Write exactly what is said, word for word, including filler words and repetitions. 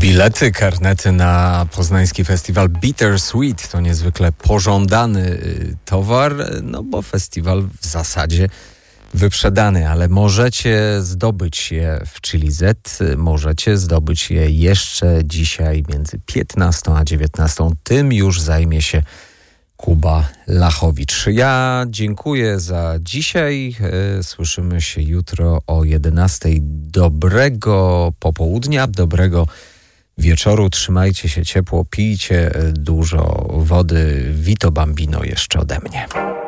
Bilety, karnety na poznański festiwal Bittersweet to niezwykle pożądany towar, no bo festiwal w zasadzie wyprzedany, ale możecie zdobyć je w Chili Z, możecie zdobyć je jeszcze dzisiaj między piętnastą a dziewiętnastą. Tym już zajmie się Kuba Lachowicz. Ja dziękuję za dzisiaj. Słyszymy się jutro o jedenastej. Dobrego popołudnia, dobrego wieczoru. Trzymajcie się ciepło, pijcie dużo wody. Vito Bambino jeszcze ode mnie.